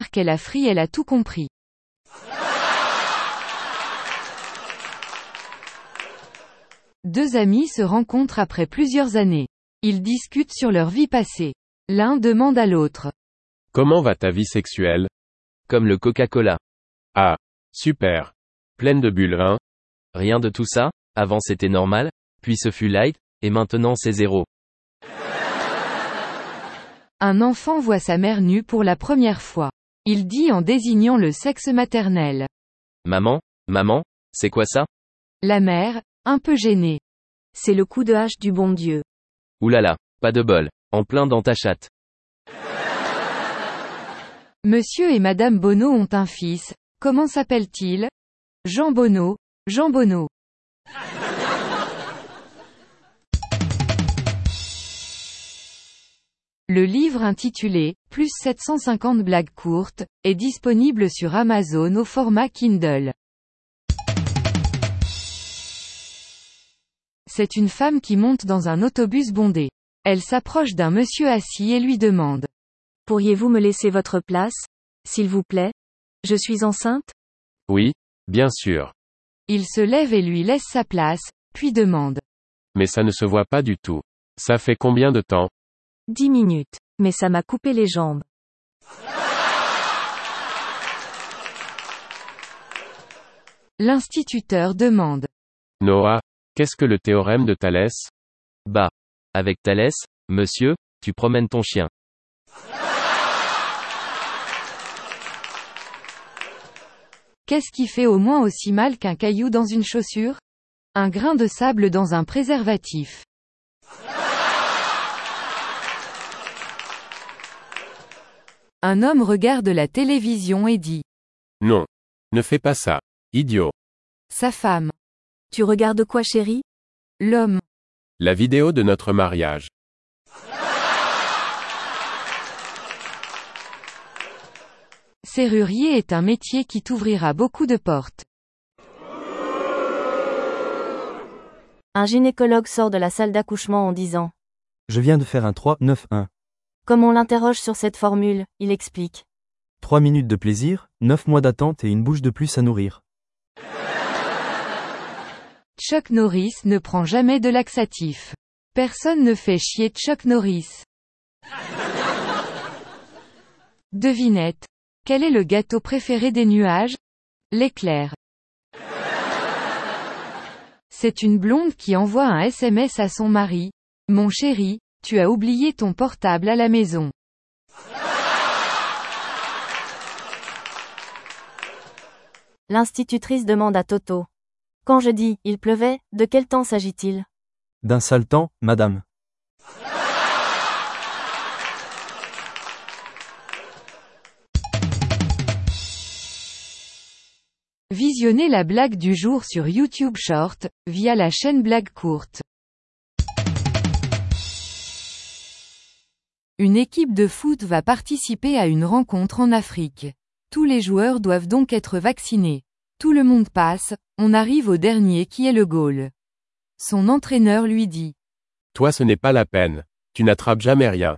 qu'elle a fri, elle a tout compris. Deux amis se rencontrent après plusieurs années. Ils discutent sur leur vie passée. L'un demande à l'autre. Comment va ta vie sexuelle? Comme le Coca-Cola. Ah, super. Pleine de bulles, hein? Rien de tout ça, avant c'était normal, puis ce fut light, et maintenant c'est zéro. Un enfant voit sa mère nue pour la première fois. Il dit en désignant le sexe maternel. Maman, c'est quoi ça? La mère, un peu gênée. C'est le coup de hache du bon Dieu. Oulala, pas de bol, en plein dans ta chatte. Monsieur et Madame Bonneau ont un fils. Comment s'appelle-t-il? Jean Bonneau, Jean Bonneau. Le livre intitulé « Plus 750 blagues courtes » est disponible sur Amazon au format Kindle. C'est une femme qui monte dans un autobus bondé. Elle s'approche d'un monsieur assis et lui demande. Pourriez-vous me laisser votre place, s'il vous plaît? Je suis enceinte? Oui, bien sûr. Il se lève et lui laisse sa place, puis demande. Mais ça ne se voit pas du tout. Ça fait combien de temps? 10 minutes. Mais ça m'a coupé les jambes. L'instituteur demande. Noah, qu'est-ce que le théorème de Thalès? Bah. Avec Thalès, monsieur, tu promènes ton chien. Qu'est-ce qui fait au moins aussi mal qu'un caillou dans une chaussure? Un grain de sable dans un préservatif. Un homme regarde la télévision et dit. Non. Ne fais pas ça. Idiot. Sa femme. Tu regardes quoi, chérie? L'homme. La vidéo de notre mariage. Serrurier est un métier qui t'ouvrira beaucoup de portes. Un gynécologue sort de la salle d'accouchement en disant. Je viens de faire un 3-9-1. Comme on l'interroge sur cette formule, il explique. 3 minutes de plaisir, 9 mois d'attente et une bouche de plus à nourrir. Chuck Norris ne prend jamais de laxatif. Personne ne fait chier Chuck Norris. Devinette. Quel est le gâteau préféré des nuages? L'éclair. C'est une blonde qui envoie un SMS à son mari. Mon chéri, tu as oublié ton portable à la maison. L'institutrice demande à Toto. Quand je dis « il pleuvait », de quel temps s'agit-il? D'un sale temps, madame. Visionnez la blague du jour sur YouTube Short, via la chaîne Blague Courte. Une équipe de foot va participer à une rencontre en Afrique. Tous les joueurs doivent donc être vaccinés. Tout le monde passe, on arrive au dernier qui est le goal. Son entraîneur lui dit. Toi ce n'est pas la peine. Tu n'attrapes jamais rien.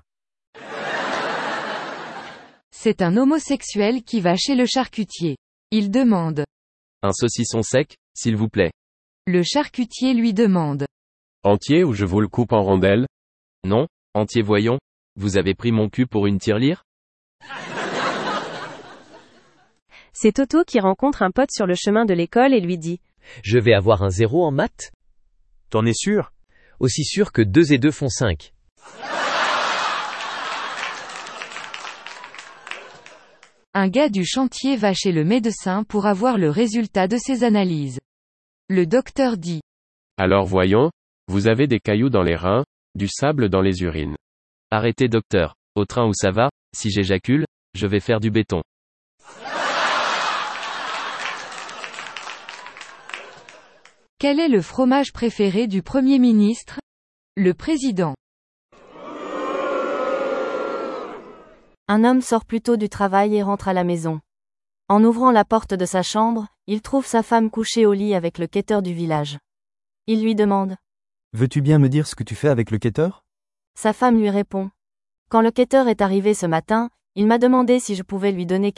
C'est un homosexuel qui va chez le charcutier. Il demande. Un saucisson sec, s'il vous plaît. Le charcutier lui demande. Entier ou je vous le coupe en rondelles? Non, entier voyons. Vous avez pris mon cul pour une tirelire? C'est Toto qui rencontre un pote sur le chemin de l'école et lui dit. Je vais avoir un 0 en maths? T'en es sûr? Aussi sûr que 2 et 2 font 5. Un gars du chantier va chez le médecin pour avoir le résultat de ses analyses. Le docteur dit. Alors voyons, vous avez des cailloux dans les reins, du sable dans les urines. Arrêtez docteur. Au train où ça va, si j'éjacule, je vais faire du béton. Quel est le fromage préféré du Premier ministre? Le président. Un homme sort plus tôt du travail et rentre à la maison. En ouvrant la porte de sa chambre, il trouve sa femme couchée au lit avec le quêteur du village. Il lui demande. Veux-tu bien me dire ce que tu fais avec le quêteur? Sa femme lui répond. Quand le quêteur est arrivé ce matin, il m'a demandé si je pouvais lui donner